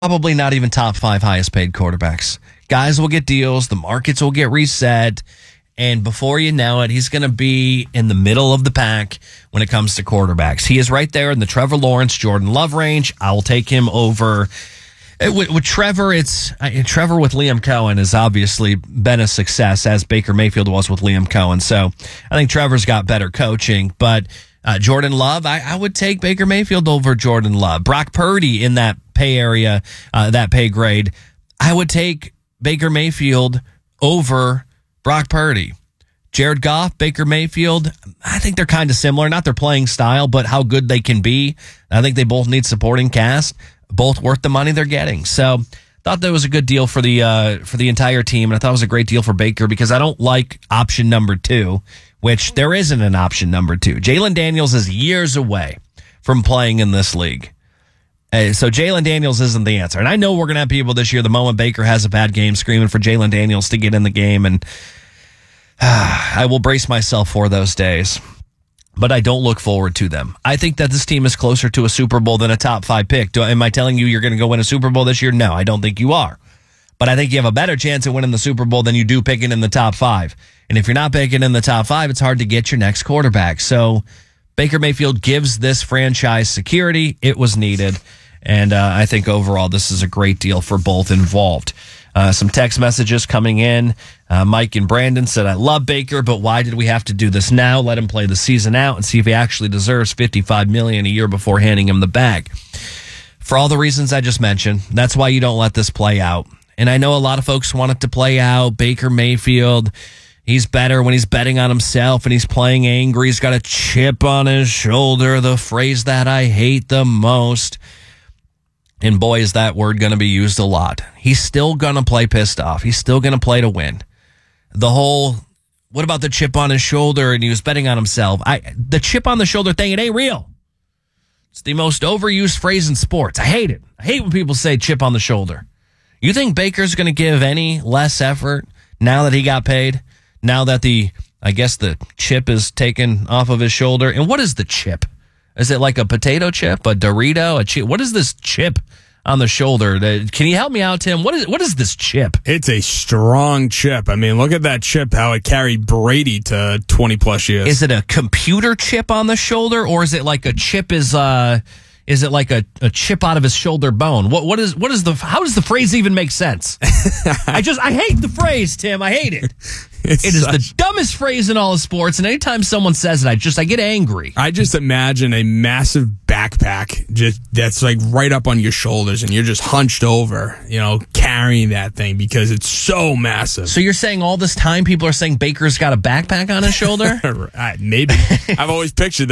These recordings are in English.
Probably not even top 5 highest paid quarterbacks. Guys will get deals. The markets will get reset. And before you know it, he's going to be in the middle of the pack when it comes to quarterbacks. He is right there in the Trevor Lawrence, Jordan Love range. I will take him over. With Trevor, Trevor with Liam Cohen has obviously been a success, as Baker Mayfield was with Liam Cohen. So I think Trevor's got better coaching. But Jordan Love, I would take Baker Mayfield over Jordan Love. Brock Purdy in that pay area, that pay grade, I would take Baker Mayfield over Brock Purdy. Jared Goff, Baker Mayfield, I think they're kind of similar. Not their playing style, but how good they can be. I think they both need supporting cast. Both worth the money they're getting. So thought that was a good deal for the entire team. And I thought it was a great deal for Baker because I don't like option number 2, which there isn't an option number 2. Jalen Daniels is years away from playing in this league. So Jalen Daniels isn't the answer. And I know we're going to have people this year, the moment Baker has a bad game, screaming for Jalen Daniels to get in the game. And I will brace myself for those days. But I don't look forward to them. I think that this team is closer to a Super Bowl than a top 5 pick. Am I telling you you're going to go win a Super Bowl this year? No, I don't think you are. But I think you have a better chance of winning the Super Bowl than you do picking in the top 5. And if you're not picking in the top 5, it's hard to get your next quarterback. So Baker Mayfield gives this franchise security. It was needed. And I think overall this is a great deal for both involved. Some text messages coming in. Mike and Brandon said, I love Baker, but why did we have to do this now? Let him play the season out and see if he actually deserves $55 million a year before handing him the bag. For all the reasons I just mentioned, that's why you don't let this play out. And I know a lot of folks want it to play out. Baker Mayfield, he's better when he's betting on himself and he's playing angry. He's got a chip on his shoulder, the phrase that I hate the most. And boy, is that word going to be used a lot. He's still going to play pissed off. He's still going to play to win. The whole, what about the chip on his shoulder and he was betting on himself? The chip on the shoulder thing, it ain't real. It's the most overused phrase in sports. I hate it. I hate when people say chip on the shoulder. You think Baker's going to give any less effort now that he got paid? Now that the chip is taken off of his shoulder? And what is the chip? Is it like a potato chip, a Dorito, a chip? What is this chip on the shoulder? Can you help me out, Tim? What is this chip? It's a strong chip. I mean, look at that chip, how it carried Brady to 20 plus years. Is it a computer chip on the shoulder, or is it like a chip is it like a chip out of his shoulder bone? How does the phrase even make sense? I hate the phrase, Tim. I hate it. It is the dumbest phrase in all of sports, and anytime someone says it, I get angry. I just imagine a massive backpack that's like right up on your shoulders, and you're just hunched over, carrying that thing because it's so massive. So you're saying all this time people are saying Baker's got a backpack on his shoulder? Maybe. I've always pictured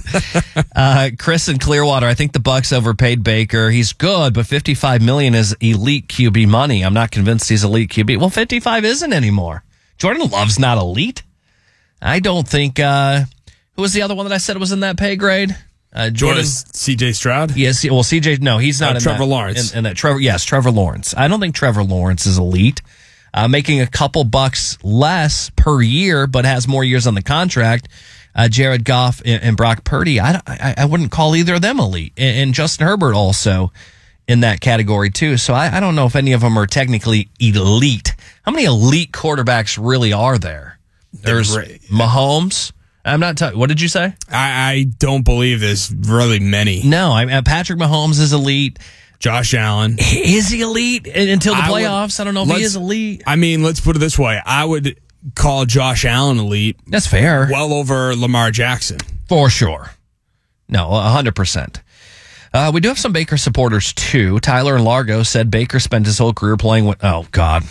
that. Chris in Clearwater, I think the Bucs overpaid Baker. He's good, but $55 million is elite QB money. I'm not convinced he's elite QB. Well, 55 isn't anymore. Jordan Love's not elite. I don't think. Who was the other one that I said was in that pay grade? Jordan C.J. Stroud. Yes. Well, C.J. No, he's not. Trevor Lawrence. Trevor Lawrence. I don't think Trevor Lawrence is elite. Making a couple bucks less per year, but has more years on the contract. Jared Goff and Brock Purdy. I wouldn't call either of them elite. And Justin Herbert also in that category too. So I don't know if any of them are technically elite. How many elite quarterbacks really are there? There's Mahomes. I'm not what did you say? I don't believe there's really many. No, Patrick Mahomes is elite. Josh Allen. Is he elite until the playoffs? I don't know if he is elite. I mean, let's put it this way. I would call Josh Allen elite. That's fair. Well over Lamar Jackson. For sure. No, 100%. We do have some Baker supporters, too. Tyler in Largo said Baker spent his whole career playing with... Oh, God.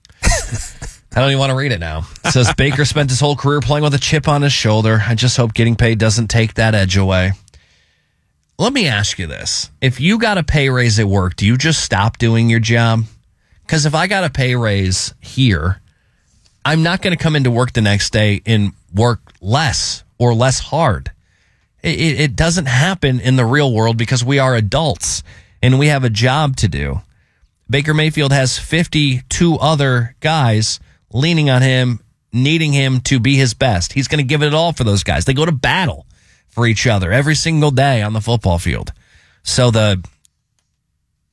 I don't even want to read it now. It says Baker spent his whole career playing with a chip on his shoulder. I just hope getting paid doesn't take that edge away. Let me ask you this. If you got a pay raise at work, do you just stop doing your job? Because if I got a pay raise here, I'm not going to come into work the next day and work less or less hard. It doesn't happen in the real world because we are adults and we have a job to do. Baker Mayfield has 52 other guys leaning on him, needing him to be his best. He's going to give it all for those guys. They go to battle for each other every single day on the football field. So the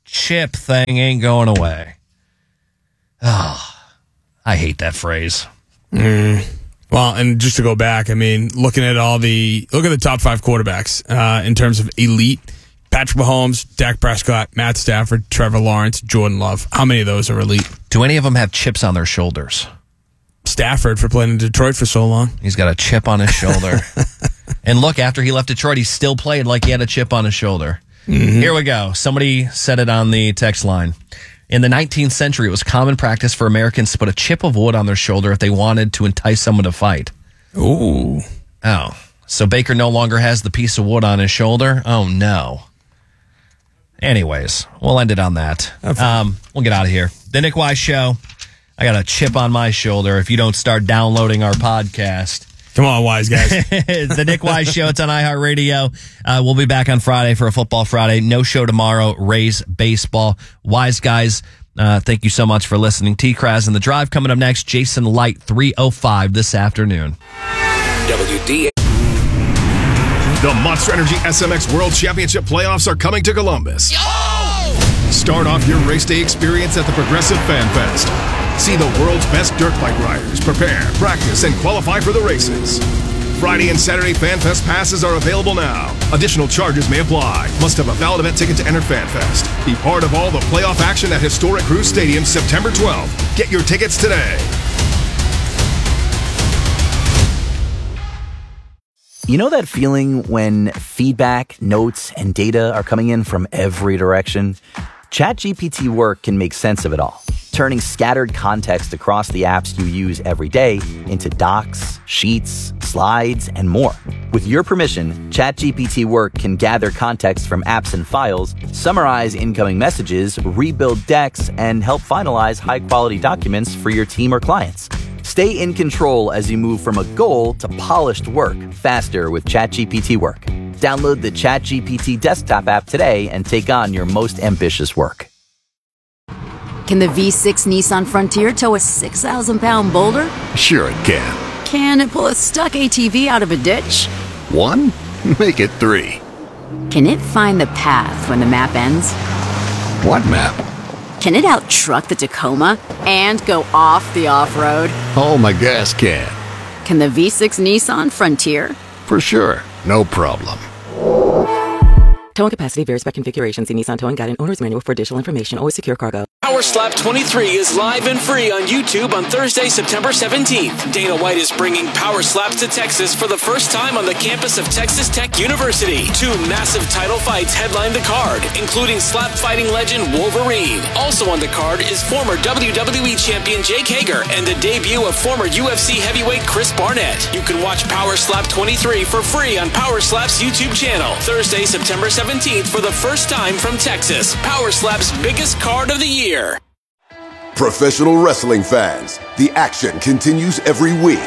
chip thing ain't going away. Oh, I hate that phrase. Well, and just to go back, I mean, look at the top 5 quarterbacks in terms of elite. Patrick Mahomes, Dak Prescott, Matt Stafford, Trevor Lawrence, Jordan Love. How many of those are elite? Do any of them have chips on their shoulders? Stafford for playing in Detroit for so long. He's got a chip on his shoulder. And look, after he left Detroit, he still played like he had a chip on his shoulder. Mm-hmm. Here we go. Somebody said it on the text line. In the 19th century, it was common practice for Americans to put a chip of wood on their shoulder if they wanted to entice someone to fight. Ooh. Oh. So Baker no longer has the piece of wood on his shoulder? Oh, no. Anyways, we'll end it on that. We'll get out of here. The Nick Wise Show. I got a chip on my shoulder if you don't start downloading our podcast. Come on, Wise guys. The Nick Wise Show. It's on iHeartRadio. We'll be back on Friday for a Football Friday. No show tomorrow. Rays baseball. Wise guys, thank you so much for listening. T-Kraz and The Drive coming up next. Jason Light, 3:05 this afternoon. WD. The Monster Energy SMX World Championship playoffs are coming to Columbus. Start off your race day experience at the Progressive Fan Fest. See the world's best dirt bike riders prepare, practice, and qualify for the races. Friday and Saturday Fan Fest passes are available now. Additional charges may apply. Must have a valid event ticket to enter Fan Fest. Be part of all the playoff action at Historic Cruise Stadium September 12th. Get your tickets today. You know that feeling when feedback, notes, and data are coming in from every direction? ChatGPT Work can make sense of it all, turning scattered context across the apps you use every day into docs, sheets, slides, and more. With your permission, ChatGPT Work can gather context from apps and files, summarize incoming messages, rebuild decks, and help finalize high-quality documents for your team or clients. Stay in control as you move from a goal to polished work faster with ChatGPT Work. Download the ChatGPT desktop app today and take on your most ambitious work. Can the V6 Nissan Frontier tow a 6,000-pound boulder? Sure it can. Can it pull a stuck ATV out of a ditch? 1? Make it 3. Can it find the path when the map ends? What map? Can it out-truck the Tacoma and go off the off-road? Oh, my gas can. Can the V6 Nissan Frontier? For sure. No problem. Towing capacity varies by configuration. See Nissan Towing Guide and Owner's Manual for additional information. Always secure cargo. Power Slap 23 is live and free on YouTube on Thursday, September 17th. Dana White is bringing Power Slaps to Texas for the first time on the campus of Texas Tech University. 2 massive title fights headline the card, including slap fighting legend Wolverine. Also on the card is former WWE champion Jake Hager and the debut of former UFC heavyweight Chris Barnett. You can watch Power Slap 23 for free on Power Slap's YouTube channel. Thursday, September 17th for the first time from Texas. Power Slap's biggest card of the year. Professional wrestling fans, the action continues every week.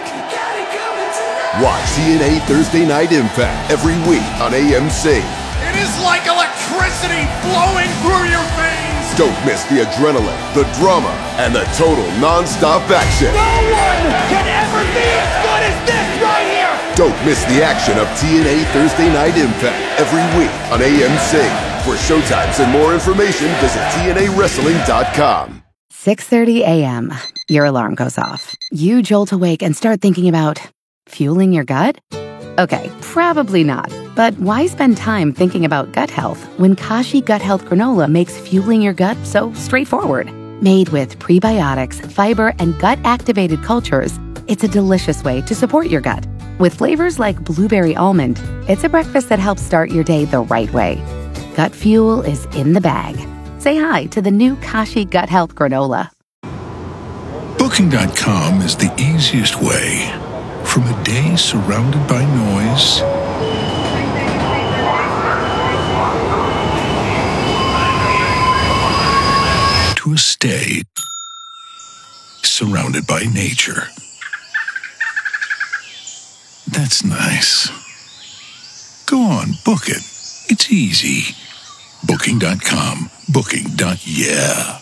Watch TNA Thursday Night Impact every week on AMC. It is like electricity flowing through your veins. Don't miss the adrenaline, the drama, and the total non-stop action. No one can ever be as good as this right here. Don't miss the action of TNA Thursday Night Impact every week on AMC. For showtimes and more information, visit TNAWrestling.com. 6:30 a.m. Your alarm goes off. You jolt awake and start thinking about fueling your gut? Okay, probably not. But why spend time thinking about gut health when Kashi Gut Health Granola makes fueling your gut so straightforward? Made with prebiotics, fiber, and gut-activated cultures, it's a delicious way to support your gut. With flavors like blueberry almond, it's a breakfast that helps start your day the right way. Gut fuel is in the bag. Say hi to the new Kashi Gut Health Granola. Booking.com is the easiest way. From a day surrounded by noise to a stay surrounded by nature. That's nice. Go on, book it. It's easy. Booking.com. Booking.yeah.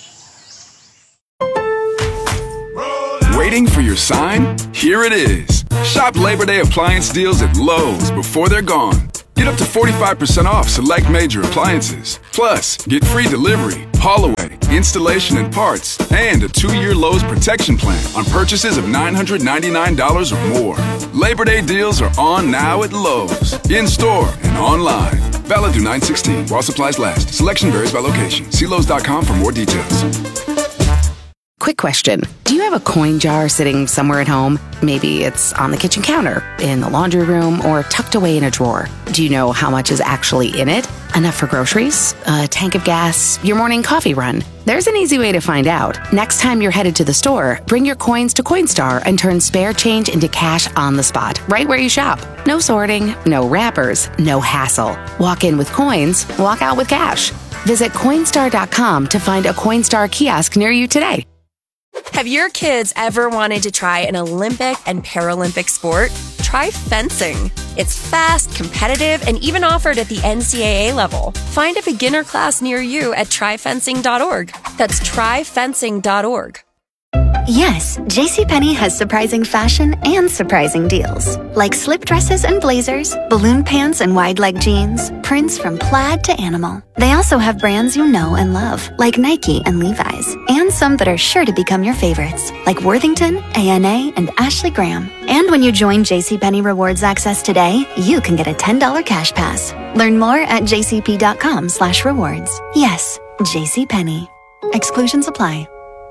Waiting for your sign? Here it is. Shop Labor Day appliance deals at Lowe's before they're gone. Get up to 45% off select major appliances. Plus, get free delivery, haul away, installation and parts, and a 2-year Lowe's protection plan on purchases of $999 or more. Labor Day deals are on now at Lowe's, in-store and online. Valid through 9/16 while supplies last. Selection varies by location. See Lowe's.com for more details. Quick question. Do you have a coin jar sitting somewhere at home? Maybe it's on the kitchen counter, in the laundry room, or tucked away in a drawer. Do you know how much is actually in it? Enough for groceries? A tank of gas? Your morning coffee run? There's an easy way to find out. Next time you're headed to the store, bring your coins to Coinstar and turn spare change into cash on the spot, right where you shop. No sorting, no wrappers, no hassle. Walk in with coins, walk out with cash. Visit Coinstar.com to find a Coinstar kiosk near you today. Have your kids ever wanted to try an Olympic and Paralympic sport? Try fencing. It's fast, competitive, and even offered at the NCAA level. Find a beginner class near you at tryfencing.org. That's tryfencing.org. Yes, JCPenney has surprising fashion and surprising deals. Like slip dresses and blazers, balloon pants and wide leg jeans, prints from plaid to animal. They also have brands you know and love, like Nike and Levi's, and some that are sure to become your favorites, like Worthington, A&A, and Ashley Graham. And when you join JCPenney Rewards Access today, you can get a $10 cash pass. Learn more at jcp.com/rewards. Yes, JCPenney. Exclusions apply.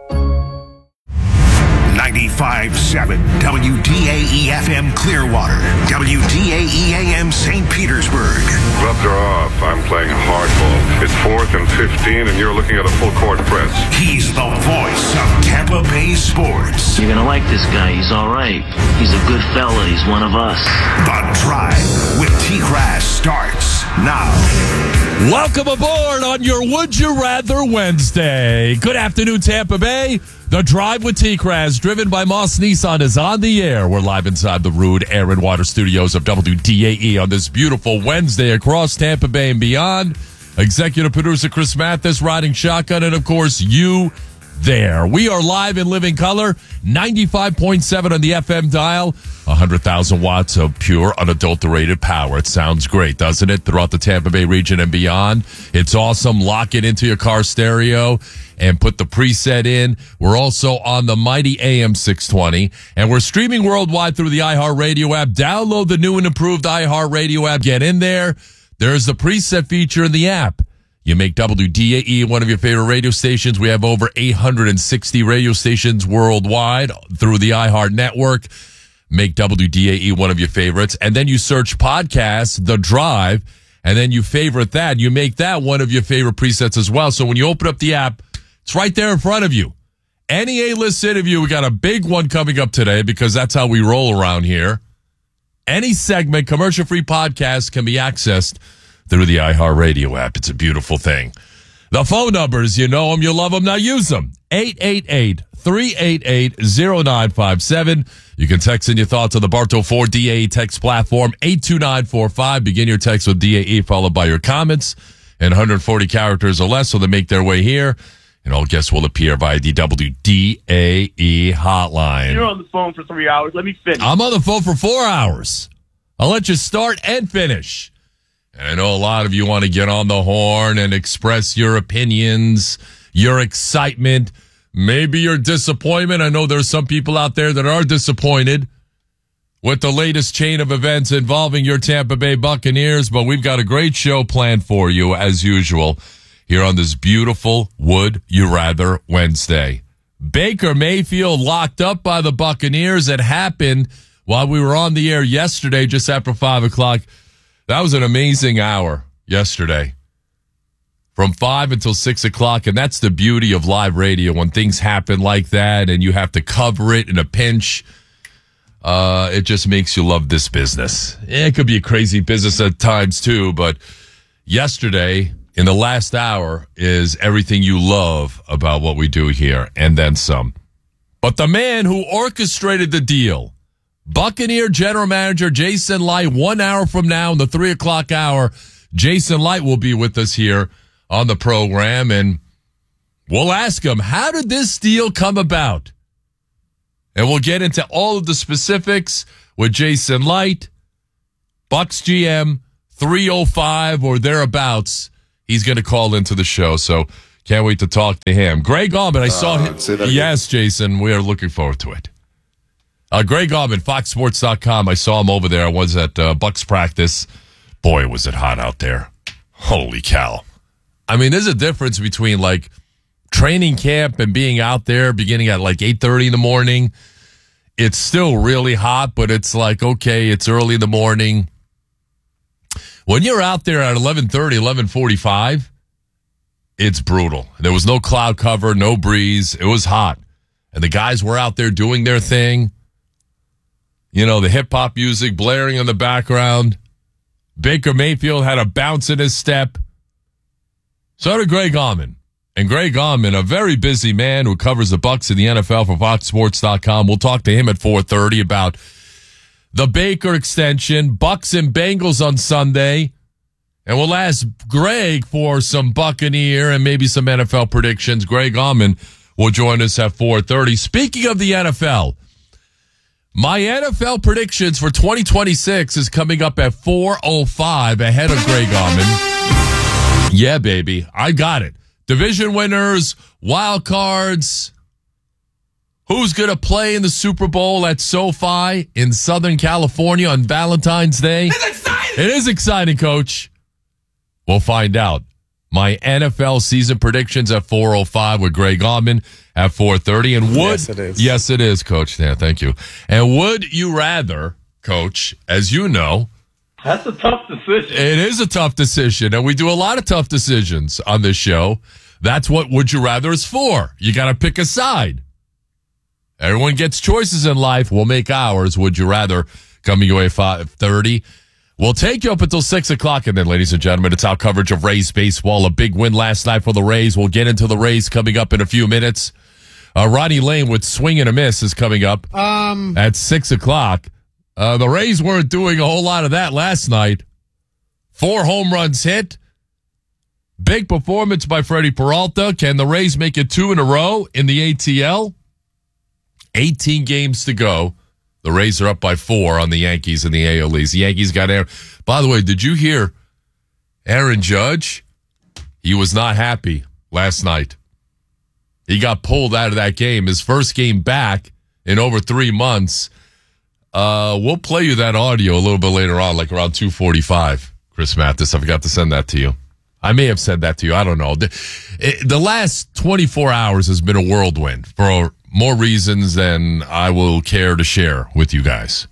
95.7 WDAE-FM Clearwater, WDAE-AM St. Petersburg. Gloves are off. I'm playing hardball. It's 4th and 15, and you're looking at a full-court press. He's the voice of Tampa Bay sports. You're going to like this guy. He's all right. He's a good fella. He's one of us. The Drive with T-Grass starts now. Welcome aboard on your Would You Rather Wednesday. Good afternoon, Tampa Bay. The Drive with T-Kraz, driven by Moss Nissan, is on the air. We're live inside the Rude Air and Water Studios of WDAE on this beautiful Wednesday across Tampa Bay and beyond. Executive producer Chris Mathis riding shotgun, and of course, you there. We are live in living color, 95.7 on the FM dial, 100,000 watts of pure, unadulterated power. It sounds great, doesn't it? Throughout the Tampa Bay region and beyond. It's awesome. Lock it into your car stereo and put the preset in. We're also on the mighty AM 620, and we're streaming worldwide through the iHeartRadio app. Download the new and improved iHeartRadio app. Get in there. There's the preset feature in the app. You make WDAE one of your favorite radio stations. We have over 860 radio stations worldwide through the iHeart network. Make WDAE one of your favorites. And then you search podcasts, The Drive, and then you favorite that. You make that one of your favorite presets as well. So when you open up the app, it's right there in front of you. Any A-list interview, we got a big one coming up today because that's how we roll around here. Any segment, commercial-free podcast can be accessed through the iHeartRadio app. It's a beautiful thing. The phone numbers, you know them, you love them, now use them. 888-388-0957. You can text in your thoughts on the Bartow 4 DAE text platform, 82945. Begin your text with DAE, followed by your comments, and 140 characters or less, so they make their way here. And all guests will appear via the WDAE hotline. You're on the phone for 3 hours. Let me finish. I'm on the phone for 4 hours. I'll let you start and finish. And I know a lot of you want to get on the horn and express your opinions, your excitement, maybe your disappointment. I know there's some people out there that are disappointed with the latest chain of events involving your Tampa Bay Buccaneers, but we've got a great show planned for you, as usual, here on this beautiful Would You Rather Wednesday. Baker Mayfield locked up by the Buccaneers. It happened while we were on the air yesterday, just after 5 o'clock. That was an amazing hour yesterday, from 5 until 6 o'clock. And that's the beauty of live radio, when things happen like that and you have to cover it in a pinch. It just makes you love this business. It could be a crazy business at times too, but yesterday, in the last hour, is everything you love about what we do here, and then some. But the man who orchestrated the deal, Buccaneer General Manager Jason Licht, 1 hour from now in the 3 o'clock hour, Jason Licht will be with us here on the program, and we'll ask him, how did this deal come about? And we'll get into all of the specifics with Jason Licht, Bucs GM, 3:05 or thereabouts, he's going to call into the show. So can't wait to talk to him. Greg Auman, I saw him. Yes, Jason, we are looking forward to it. Greg Auman, FoxSports.com. I saw him over there. I was at Bucks practice. Boy, was it hot out there. Holy cow. I mean, there's a difference between like training camp and being out there beginning at like 8:30 in the morning. It's still really hot, but it's like, okay, it's early in the morning. When you're out there at 11:30, 11:45, it's brutal. There was no cloud cover, no breeze. It was hot. And the guys were out there doing their thing. You know, the hip-hop music blaring in the background. Baker Mayfield had a bounce in his step. So did Greg Auman. And Greg Auman, a very busy man who covers the Bucs in the NFL for FoxSports.com. We'll talk to him at 4:30 about the Baker extension, Bucs and Bengals on Sunday. And we'll ask Greg for some Buccaneer and maybe some NFL predictions. Greg Auman will join us at 4:30. Speaking of the NFL, my NFL predictions for 2026 is coming up at 4:05 ahead of Greg Auman. Yeah, baby. I got it. Division winners, wild cards. Who's going to play in the Super Bowl at SoFi in Southern California on Valentine's Day? It's exciting. It is exciting, Coach. We'll find out. My NFL season predictions at 4:05 with Greg Auman at 4:30. And yes, it is. Yes, it is, Coach. Yeah, thank you. And would you rather, Coach, as you know, that's a tough decision. It is a tough decision, and we do a lot of tough decisions on this show. That's what Would You Rather is for. You got to pick a side. Everyone gets choices in life. We'll make ours. Would You Rather coming your way 5:30. We'll take you up until 6 o'clock, and then, ladies and gentlemen, it's our coverage of Rays baseball. A big win last night for the Rays. We'll get into the Rays coming up in a few minutes. Ronnie Lane with Swing and a Miss is coming up at 6 o'clock. The Rays weren't doing a whole lot of that last night. 4 home runs hit. Big performance by Freddie Peralta. Can the Rays make it 2 in a row in the ATL? 18 games to go. The Rays are up by 4 on the Yankees in the AL East. The Yankees got Aaron. By the way, did you hear Aaron Judge? He was not happy last night. He got pulled out of that game. His first game back in over 3 months. We'll play you that audio a little bit later on, like around 2:45. Chris Mathis, I forgot to send that to you. I may have said that to you. I don't know. The last 24 hours has been a whirlwind for more reasons than I will care to share with you guys.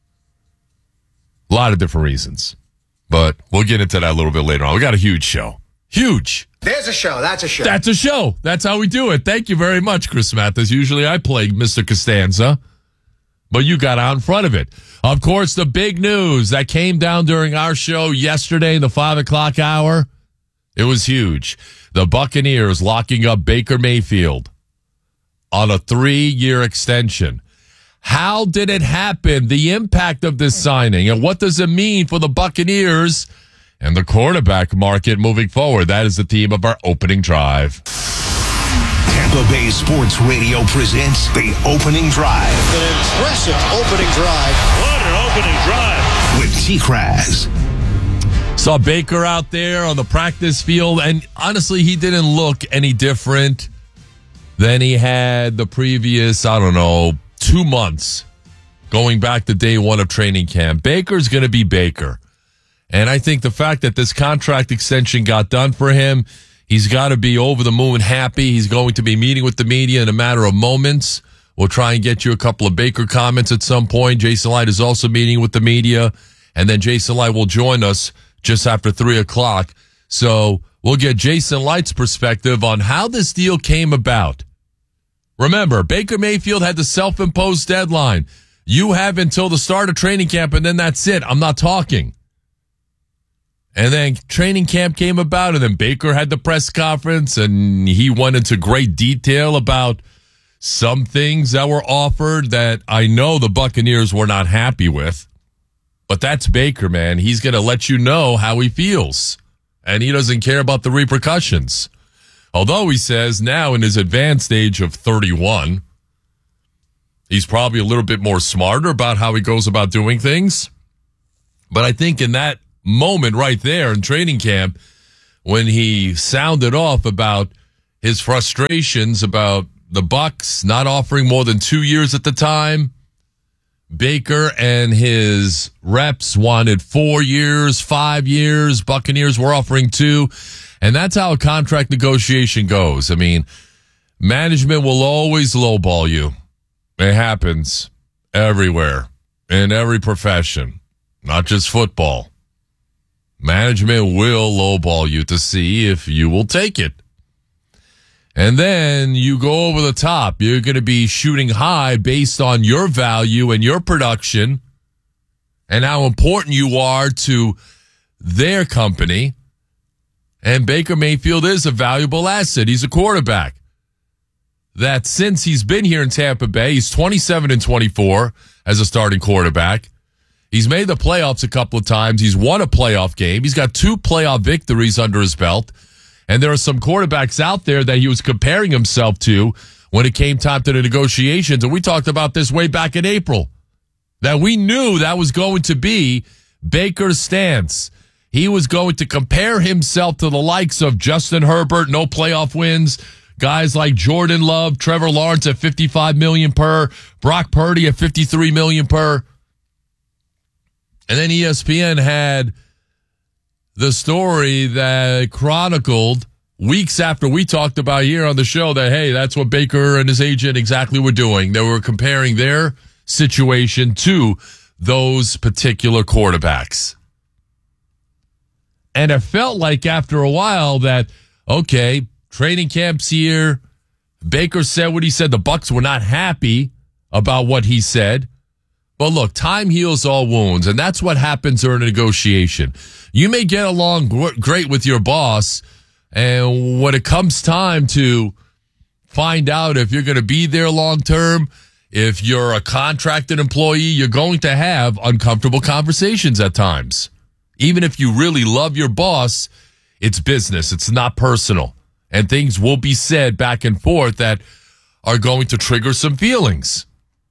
A lot of different reasons. But we'll get into that a little bit later on. We got a huge show. Huge. There's a show. That's a show. That's a show. That's how we do it. Thank you very much, Chris Mathis. Usually I play Mr. Costanza, but you got out in front of it. Of course, the big news that came down during our show yesterday, the 5 o'clock hour, it was huge. The Buccaneers locking up Baker Mayfield on a 3-year extension. How did it happen? The impact of this signing, and what does it mean for the Buccaneers and the quarterback market moving forward? That is the theme of our opening drive. Tampa Bay Sports Radio presents the opening drive. An impressive opening drive. What an opening drive. With T-Kraz. Saw Baker out there on the practice field, and honestly, he didn't look any different than he had the previous, 2 months going back to day one of training camp. Baker's going to be Baker. And I think the fact that this contract extension got done for him, he's got to be over the moon happy. He's going to be meeting with the media in a matter of moments. We'll try and get you a couple of Baker comments at some point. Jason Light is also meeting with the media. And then Jason Light will join us just after 3 o'clock. So we'll get Jason Light's perspective on how this deal came about. Remember, Baker Mayfield had the self-imposed deadline. You have until the start of training camp, and then that's it. I'm not talking. And then training camp came about, and then Baker had the press conference, and he went into great detail about some things that were offered that I know the Buccaneers were not happy with. But that's Baker, man. He's going to let you know how he feels, and he doesn't care about the repercussions. Although he says now in his advanced age of 31, he's probably a little bit more smarter about how he goes about doing things. But I think in that moment right there in training camp when he sounded off about his frustrations about the Bucs not offering more than 2 years at the time. Baker and his reps wanted 4 years, 5 years. Buccaneers were offering 2. And that's how a contract negotiation goes. I mean, management will always lowball you. It happens everywhere, in every profession, not just football. Management will lowball you to see if you will take it. And then you go over the top. You're going to be shooting high based on your value and your production and how important you are to their company. And Baker Mayfield is a valuable asset. He's a quarterback that since he's been here in Tampa Bay, he's 27-24 as a starting quarterback. He's made the playoffs a couple of times. He's won a playoff game. He's got 2 playoff victories under his belt. And there are some quarterbacks out there that he was comparing himself to when it came time to the negotiations. And we talked about this way back in April, that we knew that was going to be Baker's stance. He was going to compare himself to the likes of Justin Herbert, no playoff wins, guys like Jordan Love, Trevor Lawrence at $55 million per, Brock Purdy at $53 million per. And then ESPN had the story that chronicled weeks after we talked about here on the show that, hey, that's what Baker and his agent exactly were doing. They were comparing their situation to those particular quarterbacks. And it felt like after a while that, okay, training camp's here. Baker said what he said. The Bucs were not happy about what he said. But look, time heals all wounds, and that's what happens during a negotiation. You may get along great with your boss, and when it comes time to find out if you're going to be there long term, if you're a contracted employee, you're going to have uncomfortable conversations at times. Even if you really love your boss, it's business. It's not personal. And things will be said back and forth that are going to trigger some feelings.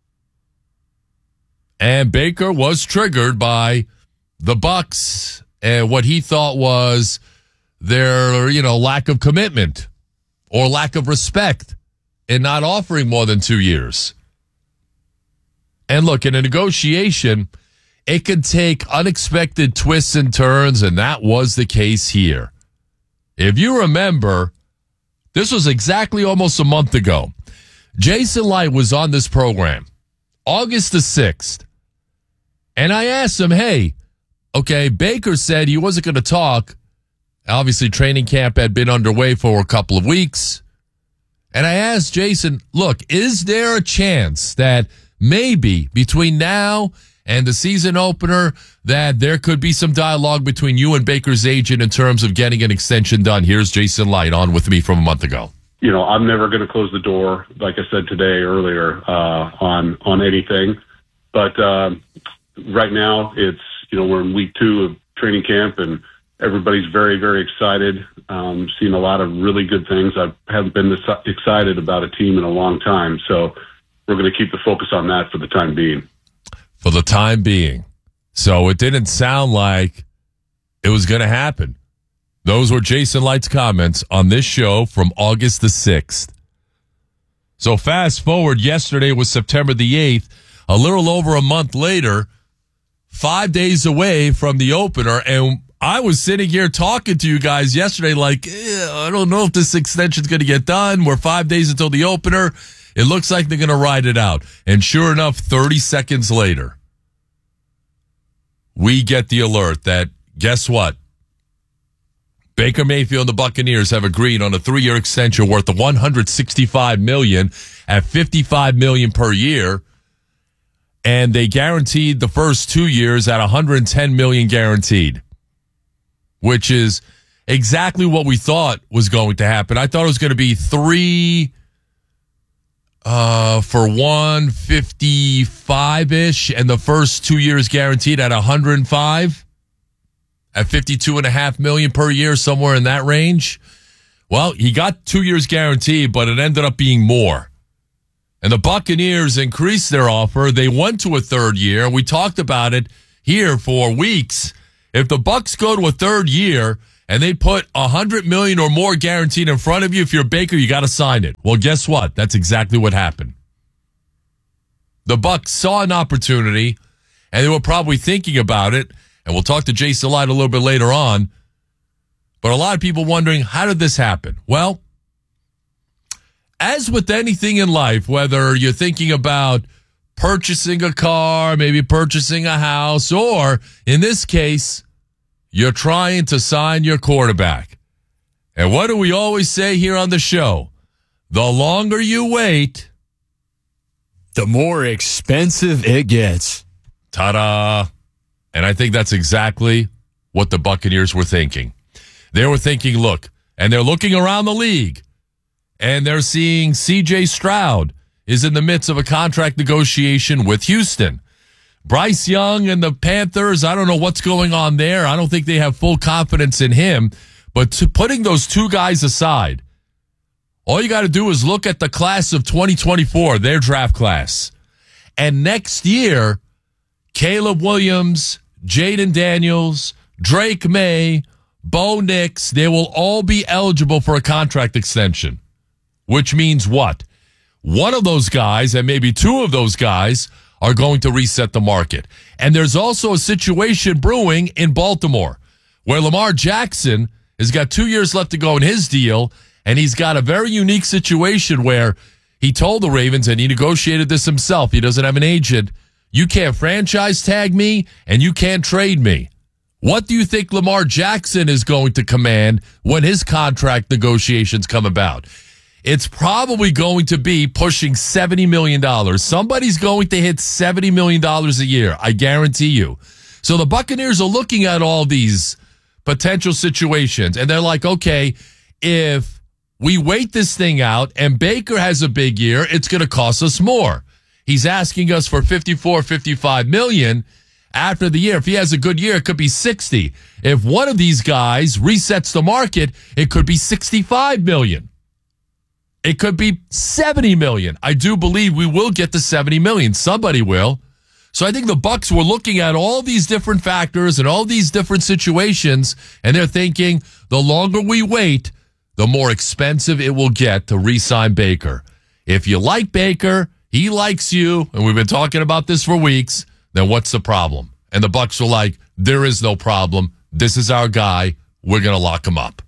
And Baker was triggered by the Bucs and what he thought was their, lack of commitment or lack of respect in not offering more than 2 years. And look, in a negotiation, it can take unexpected twists and turns, and that was the case here. If you remember, this was exactly almost a month ago. Jason Light was on this program, August the 6th. And I asked him, hey, okay, Baker said he wasn't going to talk. Obviously, training camp had been underway for a couple of weeks. And I asked Jason, look, is there a chance that maybe between now and the season opener that there could be some dialogue between you and Baker's agent in terms of getting an extension done? Here's Jason Light on with me from a month ago. I'm never going to close the door, like I said today earlier, on anything. But right now, it's, we're in week 2 of training camp, and everybody's very, very excited. Seeing a lot of really good things. I haven't been this excited about a team in a long time. So we're going to keep the focus on that for the time being. For the time being. So it didn't sound like it was going to happen. Those were Jason Light's comments on this show from August the 6th. So fast forward, yesterday was September the 8th, a little over a month later, 5 days away from the opener, and I was sitting here talking to you guys yesterday like, I don't know if this extension's going to get done. We're 5 days until the opener. It looks like they're going to ride it out. And sure enough, 30 seconds later, we get the alert that, guess what? Baker Mayfield and the Buccaneers have agreed on a 3-year extension worth of $165 million at $55 million per year. And they guaranteed the first 2 years at $110 million guaranteed, which is exactly what we thought was going to happen. I thought it was going to be 3 for 155-ish, and the first 2 years guaranteed at 105 at $52.5 million per year, somewhere in that range. Well, he got 2 years guaranteed, but it ended up being more. And the Buccaneers increased their offer. They went to a third year. We talked about it here for weeks. If the Bucks go to a third year and they put $100 million or more guaranteed in front of you, if you're Baker, you got to sign it. Well, guess what? That's exactly what happened. The Bucks saw an opportunity, and they were probably thinking about it, and we'll talk to Jason Light a little bit later on. But a lot of people wondering, how did this happen? Well, as with anything in life, whether you're thinking about purchasing a car, maybe purchasing a house, or in this case, you're trying to sign your quarterback. And what do we always say here on the show? The longer you wait, the more expensive it gets. Ta-da. And I think that's exactly what the Buccaneers were thinking. They were thinking, look, and they're looking around the league, and they're seeing C.J. Stroud is in the midst of a contract negotiation with Houston. Bryce Young and the Panthers, I don't know what's going on there. I don't think they have full confidence in him. But putting those two guys aside, all you got to do is look at the class of 2024, their draft class. And next year, Caleb Williams, Jaden Daniels, Drake May, Bo Nix, they will all be eligible for a contract extension. Which means what? One of those guys, and maybe two of those guys, are going to reset the market. And there's also a situation brewing in Baltimore where Lamar Jackson has got 2 years left to go in his deal, and he's got a very unique situation where he told the Ravens, and he negotiated this himself, he doesn't have an agent, you can't franchise tag me, and you can't trade me. What do you think Lamar Jackson is going to command when his contract negotiations come about? It's probably going to be pushing $70 million. Somebody's going to hit $70 million a year, I guarantee you. So the Buccaneers are looking at all these potential situations, and they're like, okay, if we wait this thing out and Baker has a big year, it's going to cost us more. He's asking us for $55 million after the year. If he has a good year, it could be 60. If one of these guys resets the market, it could be $65 million. It could be $70 million. I do believe we will get the $70 million. Somebody will. So I think the Bucs were looking at all these different factors and all these different situations, and they're thinking the longer we wait, the more expensive it will get to re-sign Baker. If you like Baker, he likes you, and we've been talking about this for weeks, then what's the problem? And the Bucs were like, there is no problem. This is our guy. We're going to lock him up.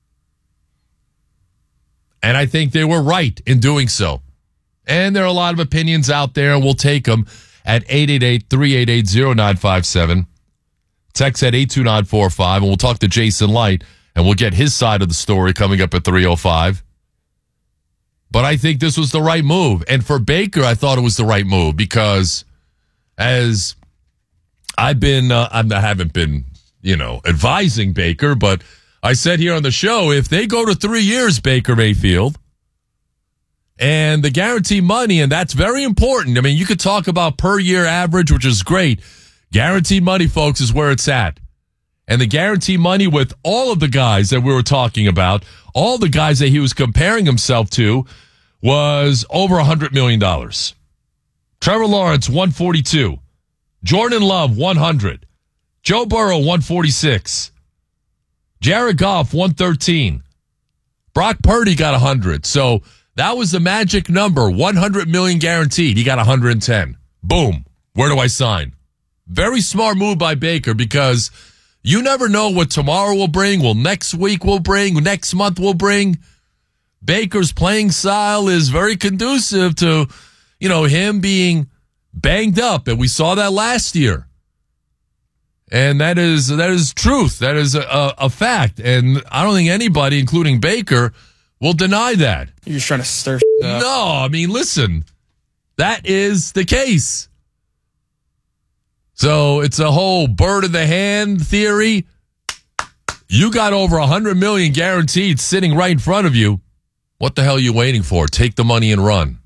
And I think they were right in doing so. And there are a lot of opinions out there, and we'll take them at 888-388-0957. Text at 82945, and we'll talk to Jason Light, and we'll get his side of the story coming up at 3:05. But I think this was the right move. And for Baker, I thought it was the right move because as I've been, I haven't been, advising Baker, but I said here on the show, if they go to 3 years, Baker Mayfield, and the guarantee money, and that's very important. I mean, you could talk about per year average, which is great. Guaranteed money, folks, is where it's at. And the guarantee money with all of the guys that we were talking about, all the guys that he was comparing himself to, was over $100 million. Trevor Lawrence, 142. Jordan Love, 100. Joe Burrow, 146. Jared Goff, 113. Brock Purdy got 100. So that was the magic number, 100 million guaranteed. He got 110. Boom. Where do I sign? Very smart move by Baker because you never know what tomorrow will bring, next week will bring, next month will bring. Baker's playing style is very conducive to, him being banged up. And we saw that last year. And that is truth. That is a fact. And I don't think anybody, including Baker, will deny that. You're just trying to stir up. No, I mean, listen, that is the case. So it's a whole bird in the hand theory. You got over 100 million guaranteed sitting right in front of you. What the hell are you waiting for? Take the money and run.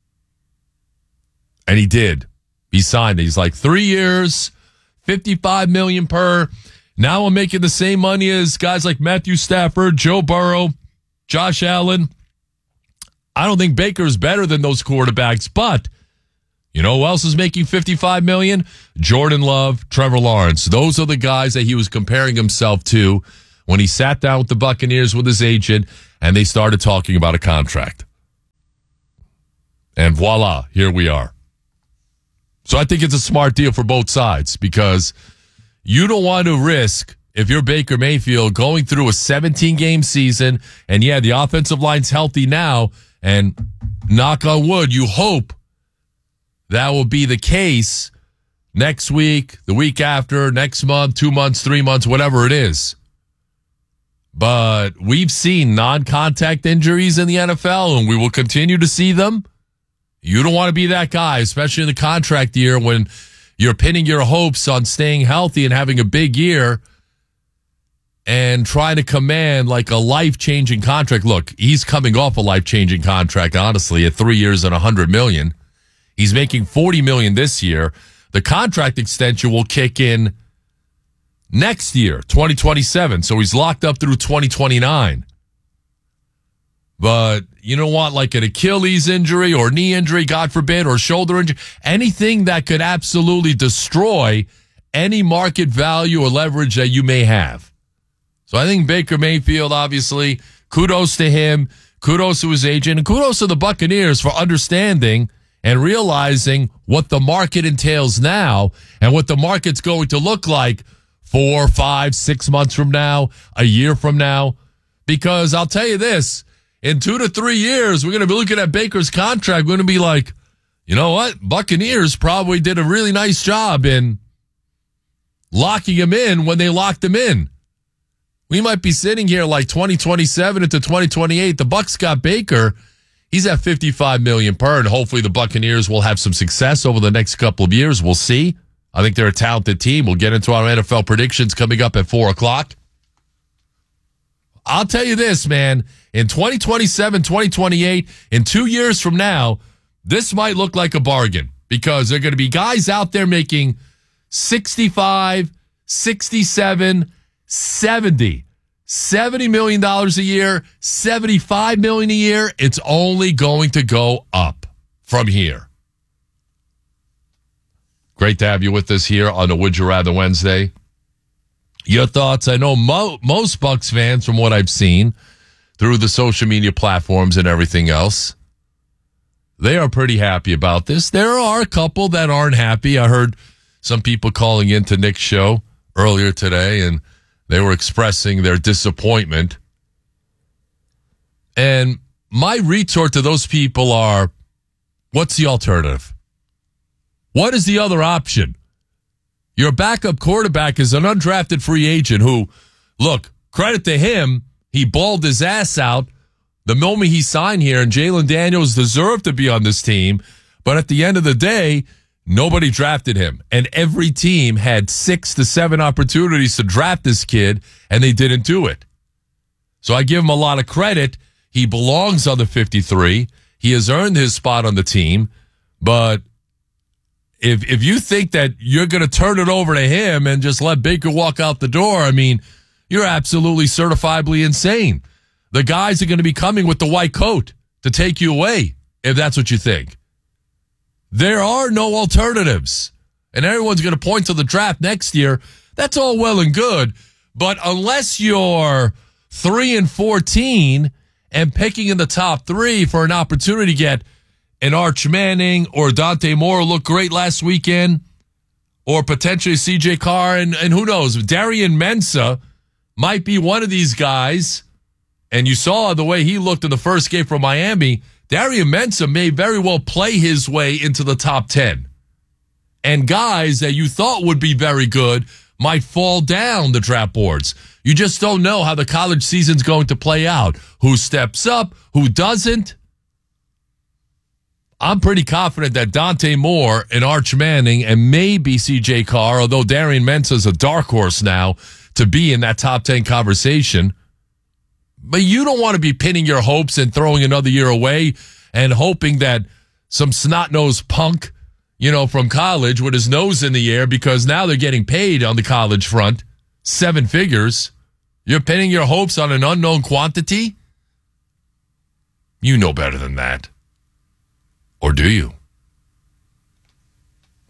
And he did. He signed it. He's like 3 years, $55 million per. Now I'm making the same money as guys like Matthew Stafford, Joe Burrow, Josh Allen. I don't think Baker's better than those quarterbacks, but You know who else is making $55 million? Jordan Love, Trevor Lawrence. Those are the guys that he was comparing himself to when he sat down with the Buccaneers with his agent and they started talking about a contract. And voila, here we are. So I think it's a smart deal for both sides because you don't want to risk, if you're Baker Mayfield, going through a 17-game season, and yeah, the offensive line's healthy now, and knock on wood, you hope that will be the case next week, the week after, next month, 2 months, 3 months, whatever it is. But we've seen non-contact injuries in the NFL, and we will continue to see them. You don't want to be that guy, especially in the contract year when you're pinning your hopes on staying healthy and having a big year and trying to command like a life-changing contract. Look, he's coming off a life-changing contract, honestly, at 3 years and $100 million. He's making $40 million this year. The contract extension will kick in next year, 2027. So he's locked up through 2029. But you don't want like an Achilles injury or knee injury, God forbid, or shoulder injury, anything that could absolutely destroy any market value or leverage that you may have. So I think Baker Mayfield, obviously, kudos to him, kudos to his agent, and kudos to the Buccaneers for understanding and realizing what the market entails now and what the market's going to look like 4, 5, 6 months from now, a year from now. Because I'll tell you this, in 2 to 3 years, we're going to be looking at Baker's contract. We're going to be like, you know what? Buccaneers probably did a really nice job in locking him in when they locked him in. We might be sitting here like 2027 into 2028. The Bucs got Baker. He's at $55 million per, and hopefully the Buccaneers will have some success over the next couple of years. We'll see. I think they're a talented team. We'll get into our NFL predictions coming up at 4 o'clock. I'll tell you this, man. In 2027, 2028, in 2 years from now, this might look like a bargain because there are going to be guys out there making 65, 67, 70 million dollars a year, $75 million a year. It's only going to go up from here. Great to have you with us here on the Would You Rather Wednesday. Your thoughts? I know most Bucs fans, from what I've seen through the social media platforms and everything else, they are pretty happy about this. There are a couple that aren't happy. I heard some people calling into Nick's show earlier today, and they were expressing their disappointment. And my retort to those people are, what's the alternative? What is the other option? Your backup quarterback is an undrafted free agent who, look, credit to him, he balled his ass out the moment he signed here, and Jalen Daniels deserved to be on this team. But at the end of the day, nobody drafted him. And every team had 6 to 7 opportunities to draft this kid, and they didn't do it. So I give him a lot of credit. He belongs on the 53. He has earned his spot on the team. But if you think that you're going to turn it over to him and just let Baker walk out the door, I mean, you're absolutely certifiably insane. The guys are going to be coming with the white coat to take you away, if that's what you think. There are no alternatives. And everyone's going to point to the draft next year. That's all well and good. But unless you're 3-14 and picking in the top 3 for an opportunity to get an Arch Manning or Dante Moore looked great last weekend, or potentially CJ Carr, and who knows, Darian Mensah might be one of these guys. And you saw the way he looked in the first game for Miami. Darian Mensah may very well play his way into the top 10. And guys that you thought would be very good might fall down the draft boards. You just don't know how the college season's going to play out. Who steps up, who doesn't. I'm pretty confident that Dante Moore and Arch Manning and maybe CJ Carr, although Darian Mensah's a dark horse now to be in that top 10 conversation. But you don't want to be pinning your hopes and throwing another year away and hoping that some snot-nosed punk, from college with his nose in the air, because now they're getting paid on the college front 7 figures. You're pinning your hopes on an unknown quantity? You know better than that. Or do you?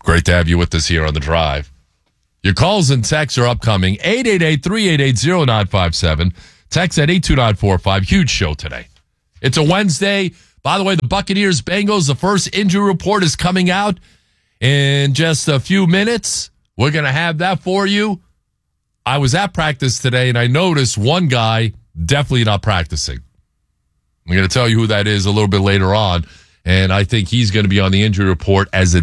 Great to have you with us here on The Drive. Your calls and texts are upcoming. 888-388-0957. Text at 82945. Huge show today. It's a Wednesday. By the way, the Buccaneers-Bengals, the first injury report is coming out in just a few minutes. We're going to have that for you. I was at practice today, and I noticed one guy definitely not practicing. I'm going to tell you who that is a little bit later on, and I think he's going to be on the injury report as a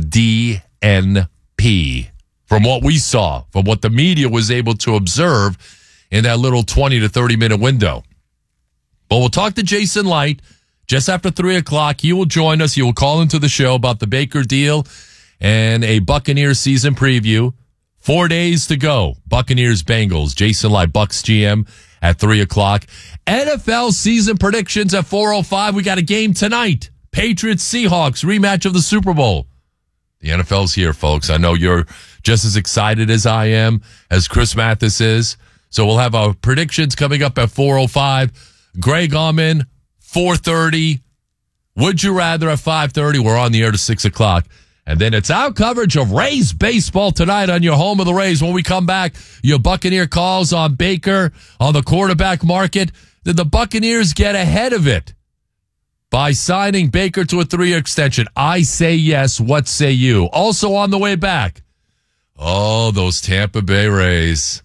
DNP. From what we saw, from what the media was able to observe in that little 20 to 30-minute window. But we'll talk to Jason Light just after 3 o'clock. He will join us. He will call into the show about the Baker deal and a Buccaneers season preview. 4 days to go. Buccaneers, Bengals. Jason Light, Bucs GM at 3 o'clock. NFL season predictions at 4:05. We got a game tonight. Patriots, Seahawks, rematch of the Super Bowl. The NFL's here, folks. I know you're just as excited as I am, as Chris Mathis is. So we'll have our predictions coming up at 4:05. Greg Auman, 4:30. Would you rather at 5:30? We're on the air to 6 o'clock. And then it's our coverage of Rays baseball tonight on your home of the Rays. When we come back, your Buccaneer calls on Baker, on the quarterback market. Did the Buccaneers get ahead of it by signing Baker to a 3-year extension? I say yes. What say you? Also on the way back, oh, those Tampa Bay Rays.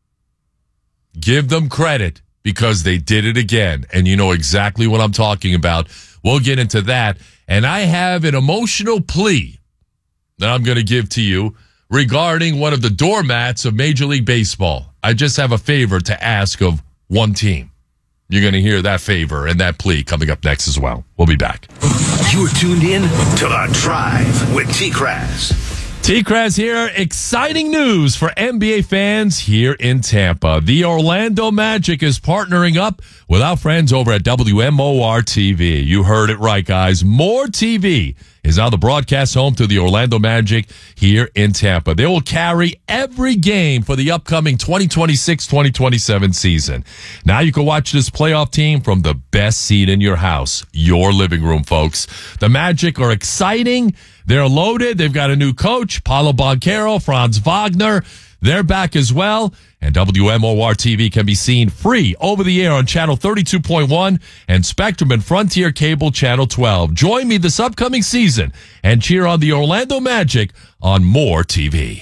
Give them credit because they did it again. And you know exactly what I'm talking about. We'll get into that. And I have an emotional plea that I'm going to give to you regarding one of the doormats of Major League Baseball. I just have a favor to ask of one team. You're going to hear that favor and that plea coming up next as well. We'll be back. You're tuned in to The Drive with T-Kraz. T-Kraz here. Exciting news for NBA fans here in Tampa. The Orlando Magic is partnering up with our friends over at WMOR TV. You heard it right, guys. More TV is now the broadcast home to the Orlando Magic here in Tampa. They will carry every game for the upcoming 2026-2027 season. Now you can watch this playoff team from the best seat in your house, your living room, folks. The Magic are exciting. They're loaded. They've got a new coach, Paulo Banchero, Franz Wagner. They're back as well. And WMOR TV can be seen free over the air on Channel 32.1 and Spectrum and Frontier Cable Channel 12. Join me this upcoming season and cheer on the Orlando Magic on More TV.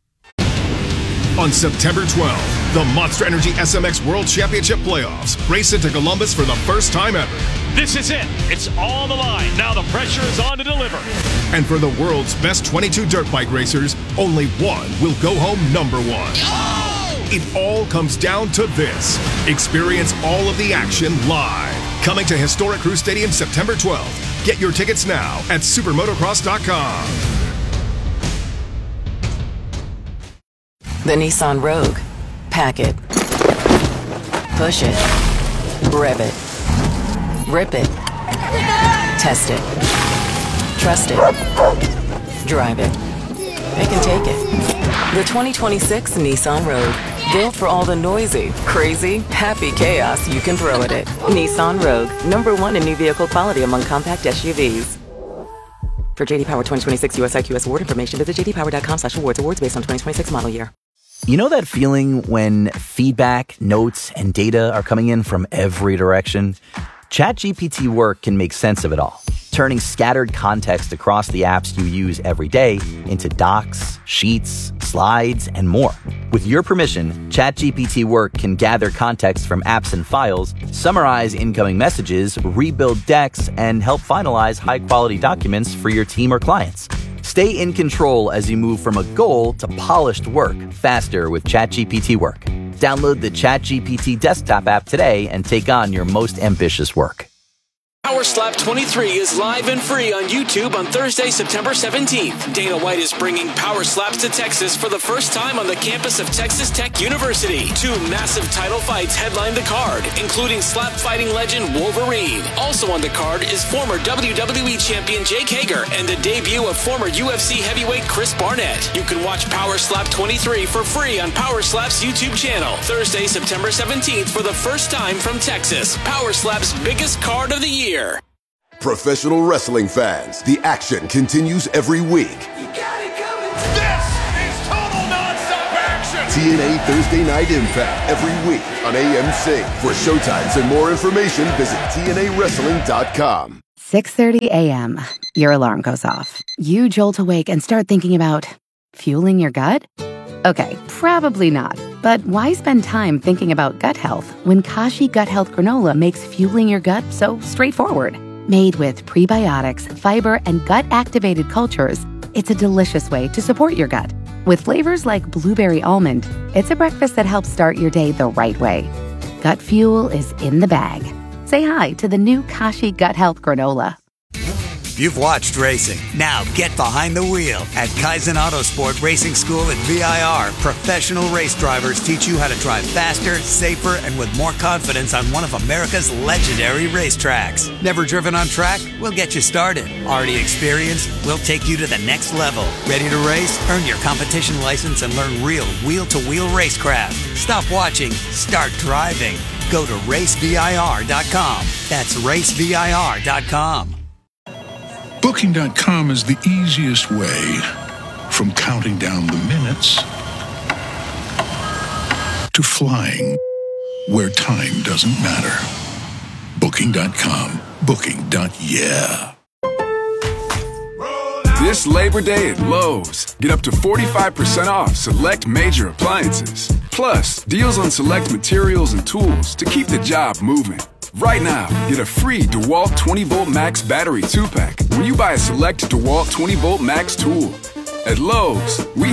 On September 12th, the Monster Energy SMX World Championship Playoffs race into Columbus for the first time ever. This is it. It's all the line. Now the pressure is on to deliver. And for the world's best 22 dirt bike racers, only one will go home number one. Oh! It all comes down to this. Experience all of the action live. Coming to Historic Crew Stadium September 12th. Get your tickets now at supermotocross.com. The Nissan Rogue. Pack it. Push it. Rev it. Rip it. Test it. Trust it. Drive it. They can take it. The 2026 Nissan Rogue. Built for all the noisy, crazy, happy chaos you can throw at it. Nissan Rogue. #1 in new vehicle quality among compact SUVs. For JD Power 2026 USIQS award information, visit jdpower.com/awards. Awards based on 2026 model year. You know that feeling when feedback, notes, and data are coming in from every direction? ChatGPT Work can make sense of it all, turning scattered context across the apps you use every day into docs, sheets, slides, and more. With your permission, ChatGPT Work can gather context from apps and files, summarize incoming messages, rebuild decks, and help finalize high-quality documents for your team or clients. Stay in control as you move from a goal to polished work faster with ChatGPT Work. Download the ChatGPT desktop app today and take on your most ambitious work. Power Slap 23 is live and free on YouTube on Thursday, September 17th. Dana White is bringing Power Slaps to Texas for the first time on the campus of Texas Tech University. 2 massive title fights headline the card, including slap fighting legend Wolverine. Also on the card is former WWE champion Jake Hager and the debut of former UFC heavyweight Chris Barnett. You can watch Power Slap 23 for free on Power Slap's YouTube channel. Thursday, September 17th for the first time from Texas. Power Slap's biggest card of the year. Professional wrestling fans, the action continues every week. You got it coming. This is total nonstop action. TNA Thursday Night Impact every week on AMC. For showtimes and more information, visit TNAWrestling.com. 6:30 a.m. Your alarm goes off. You jolt awake and start thinking about fueling your gut? Okay, probably not. But why spend time thinking about gut health when Kashi Gut Health Granola makes fueling your gut so straightforward? Made with prebiotics, fiber, and gut-activated cultures, it's a delicious way to support your gut. With flavors like blueberry almond, it's a breakfast that helps start your day the right way. Gut fuel is in the bag. Say hi to the new Kashi Gut Health Granola. You've watched racing. Now get behind the wheel. At Kaizen Autosport Racing School at VIR, professional race drivers teach you how to drive faster, safer, and with more confidence on one of America's legendary racetracks. Never driven on track? We'll get you started. Already experienced? We'll take you to the next level. Ready to race? Earn your competition license and learn real wheel-to-wheel racecraft. Stop watching. Start driving. Go to racevir.com. That's racevir.com. Booking.com is the easiest way from counting down the minutes to flying where time doesn't matter. Booking.com. Booking.yeah. This Labor Day at Lowe's, get up to 45% off select major appliances. Plus, deals on select materials and tools to keep the job moving. Right now, get a free DeWalt 20-volt Max battery 2-pack when you buy a select DeWalt 20-volt Max tool. At Lowe's, we